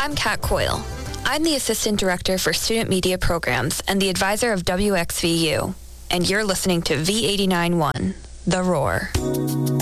I'm Kat Coyle. I'm the Assistant Director for Student Media Programs and the advisor of WXVU. And you're listening to V89.1, The Roar.